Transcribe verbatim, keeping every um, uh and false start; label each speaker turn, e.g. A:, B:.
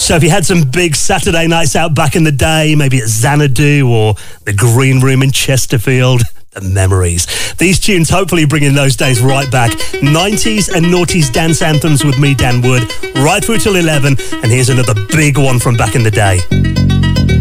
A: So if you had some big Saturday nights out back in the day, maybe at Xanadu or the Green Room in Chesterfield, the memories. These tunes hopefully bringing those days right back. nineties and noughties dance anthems with me, Dan Wood, right through till eleven. And here's another big one from back in the day.